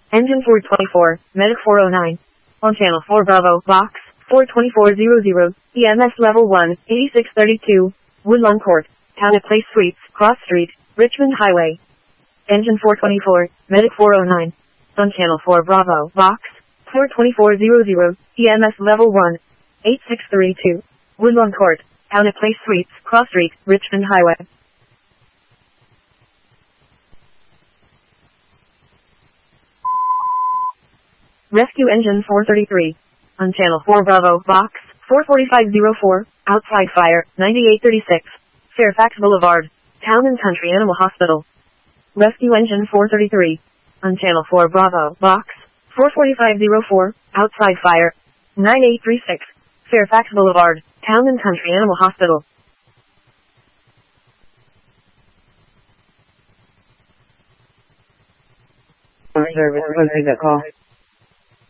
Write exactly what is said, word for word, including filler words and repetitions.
Engine four twenty-four, Medic four oh nine. On channel four Bravo, box, four twenty-four hundred, E M S level one, eighty-six thirty-two, Woodlawn Court, Town at Place Suites, Cross Street, Richmond Highway. Engine four twenty-four, Medic four oh nine. On channel four Bravo, box, four twenty-four hundred, E M S level one, eighty-six thirty-two, Woodlawn Court, Town at Place Suites, Cross Street, Richmond Highway. Rescue Engine four thirty-three. On channel four Bravo, box, four forty-five oh four, outside fire, ninety-eight thirty-six, Fairfax Boulevard, Town and Country Animal Hospital. Rescue Engine four thirty-three. On channel four Bravo, box, four forty-five oh four, outside fire, ninety-eight thirty-six, Fairfax Boulevard, Town and Country Animal Hospital. Service, closing the call.